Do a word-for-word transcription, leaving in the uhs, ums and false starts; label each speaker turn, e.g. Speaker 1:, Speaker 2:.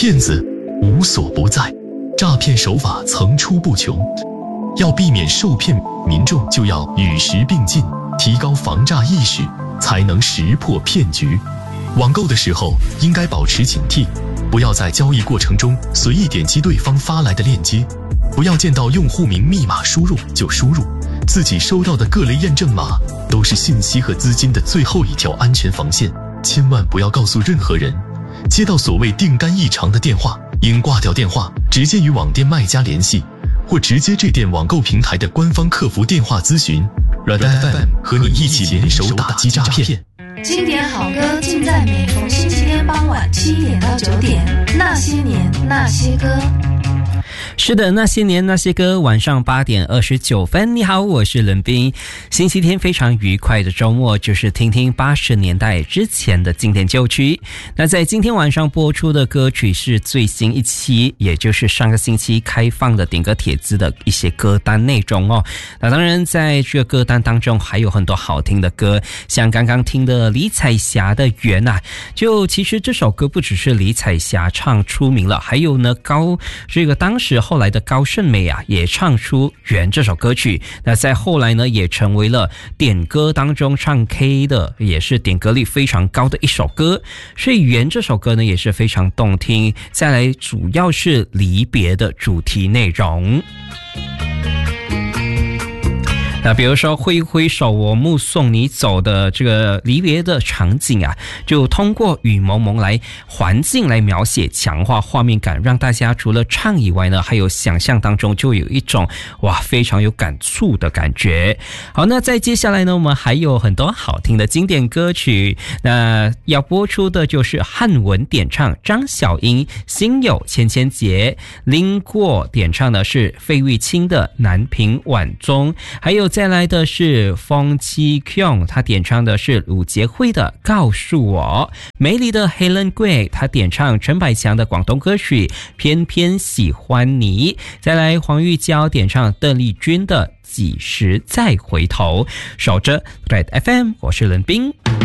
Speaker 1: 骗子无所不在，诈骗手法层出不穷。要避免受骗，民众就要与时并进，提高防诈意识，才能识破骗局。网购的时候应该保持警惕，不要在交易过程中随意点击对方发来的链接，不要见到用户名密码输入就输入，自己收到的各类验证码都是信息和资金的最后一条安全防线，千万不要告诉任何人。接到所谓订单异常的电话，应挂掉电话，直接与网店卖家联系，或直接致电网购平台的官方客服电话咨询。软蛋 F M 和你一起联手打击诈骗。
Speaker 2: 经典好歌尽在每逢星期天傍晚七点到九点，那些年那些歌。
Speaker 3: 是的，那些年那些歌，晚上八点二十九分。你好，我是伦斌。星期天非常愉快的周末，就是听听八十年代之前的经典旧曲。那在今天晚上播出的歌曲是最新一期，也就是上个星期开放的点歌帖子的一些歌单内容哦。那当然，在这个歌单当中还有很多好听的歌，像刚刚听的李彩霞的《缘》啊，就其实这首歌不只是李彩霞唱出名了，还有呢高这个当时后来的高胜美啊，也唱出《缘》这首歌曲。那在后来呢，也成为了点歌当中唱 K 的，也是点歌率非常高的一首歌。所以《缘》这首歌呢，也是非常动听。再来，主要是离别的主题内容。那比如说挥挥手我目送你走的这个离别的场景啊，就通过雨蒙蒙来环境来描写，强化画面感，让大家除了唱以外呢，还有想象当中就有一种哇非常有感触的感觉。好，那在接下来呢，我们还有很多好听的经典歌曲，那要播出的就是汉文点唱张小英心有千千结，林过点唱的是费玉清的南屏晚钟，还有再来的是风七 Kyung， 他点唱的是鲁杰辉的告诉我，梅里的 Helen Gray 他点唱陈百强的广东歌曲偏偏喜欢你，再来黄玉娇点唱邓丽君的几时再回头。守着 Red F M， 我是伦斌。